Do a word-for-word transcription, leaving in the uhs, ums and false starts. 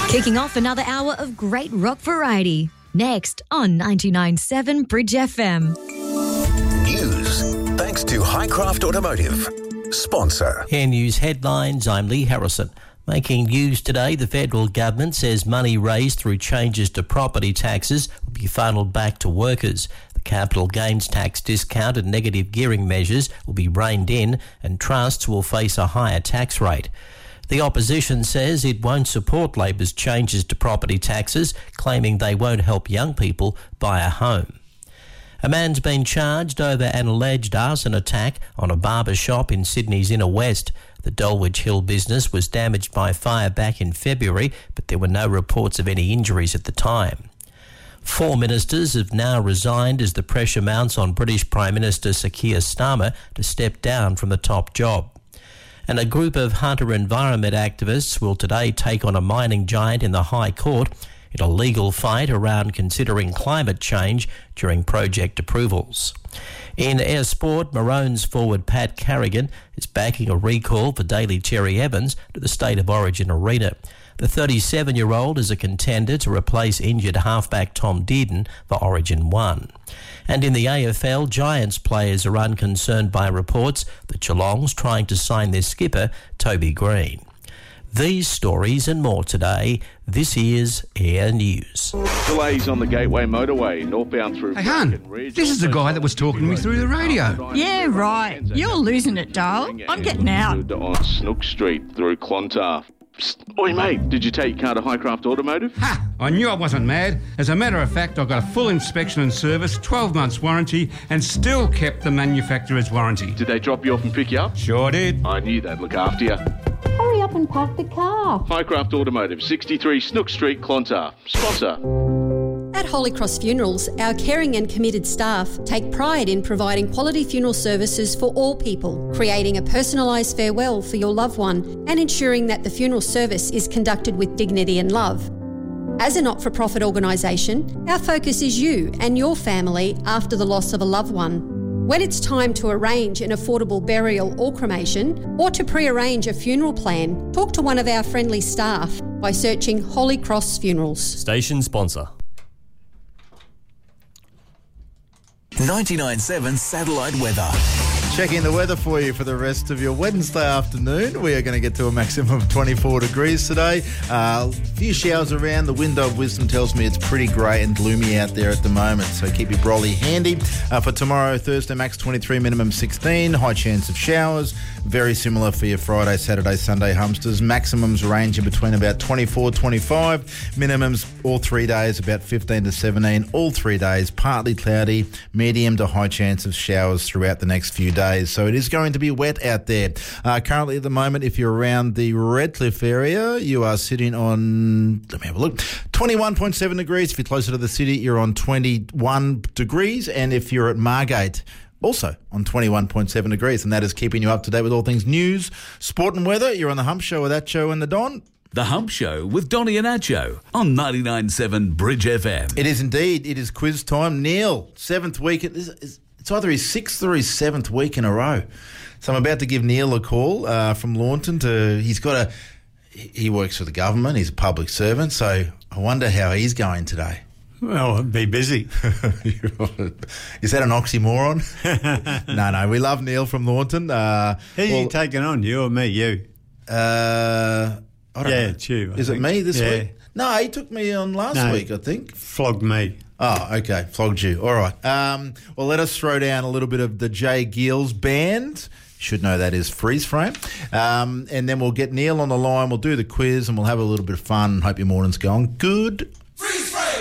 Kicking off another hour of great rock variety. Next on ninety-nine point seven Bridge F M. News, thanks to Highcraft Automotive. Sponsor. Air News headlines, I'm Lee Harrison. Making news today, the federal government says money raised through changes to property taxes will be funnelled back to workers. The capital gains tax discount and negative gearing measures will be reined in and trusts will face a higher tax rate. The opposition says it won't support Labor's changes to property taxes, claiming they won't help young people buy a home. A man's been charged over an alleged arson attack on a barber shop in Sydney's inner west. The Dulwich Hill business was damaged by fire back in February, but there were no reports of any injuries at the time. Four ministers have now resigned as the pressure mounts on British Prime Minister Sir Keir Starmer to step down from the top job. And a group of hunter environment activists will today take on a mining giant in the High Court in a legal fight around considering climate change during project approvals. In air sport, Maroons forward Pat Carrigan is backing a recall for Daly Cherry Evans to the State of Origin arena. The thirty-seven-year-old is a contender to replace injured halfback Tom Dearden for Origin one. And in the A F L, Giants players are unconcerned by reports that Geelong's trying to sign their skipper, Toby Green. These stories and more today. This is Air News. Delays on the Gateway Motorway, northbound through... Hey, Hun, this is the guy that was talking to me through the radio. Yeah, right. You're losing it, Dale. I'm getting out. On Snook Street through Clontarf. Psst. Oi, mate, did you take your car to Highcraft Automotive? Ha! I knew I wasn't mad. As a matter of fact, I got a full inspection and service, twelve months warranty, and still kept the manufacturer's warranty. Did they drop you off and pick you up? Sure did. I knew they'd look after you. Hurry up and park the car. Highcraft Automotive, sixty-three Snook Street, Clontarf. Sponsor. At Holy Cross Funerals, our caring and committed staff take pride in providing quality funeral services for all people, creating a personalised farewell for your loved one and ensuring that the funeral service is conducted with dignity and love. As a not-for-profit organisation, our focus is you and your family after the loss of a loved one. When it's time to arrange an affordable burial or cremation, or to pre-arrange a funeral plan, talk to one of our friendly staff by searching Holy Cross Funerals. Station sponsor. ninety-nine point seven Satellite Weather. Checking the weather for you for the rest of your Wednesday afternoon. We are going to get to a maximum of twenty-four degrees today. Uh, a few showers around. The window of wisdom tells me it's pretty grey and gloomy out there at the moment, so keep your brolly handy. Uh, for tomorrow, Thursday, max twenty-three, minimum sixteen. High chance of showers. Very similar for your Friday, Saturday, Sunday humsters. Maximums ranging between about twenty-four, twenty-five. Minimums all three days about fifteen to seventeen. All three days partly cloudy, medium to high chance of showers throughout the next few days. So it is going to be wet out there. Uh, currently at the moment, if you're around the Redcliffe area, you are sitting on, let me have a look, twenty-one point seven degrees. If you're closer to the city, you're on twenty-one degrees. And if you're at Margate, also on twenty-one point seven degrees. And that is keeping you up to date with all things news, sport and weather. You're on The Hump Show with Acho and the Don. The Hump Show with Donny and Acho on ninety-nine point seven Bridge F M. It is indeed. It is quiz time. Neil, seventh week. Is, is, It's either his sixth or his seventh week in a row. So I'm about to give Neil a call uh, from Launton to, he's got a, he works for the government, he's a public servant, so I wonder how he's going today. Well, be busy. Is that an oxymoron? no, no, we love Neil from Launton. Uh, Who well, you taking on, you or me, you? Uh, I don't yeah, know. it's you. I Is think. it me this yeah. week? No, he took me on last no, week, I think. Flogged me. Oh, okay. Flogged you. All right. Um, well, let us throw down a little bit of the Jay Gills band. You should know that is Freeze Frame. Um, and then we'll get Neil on the line. We'll do the quiz and we'll have a little bit of fun. Hope your morning's going good.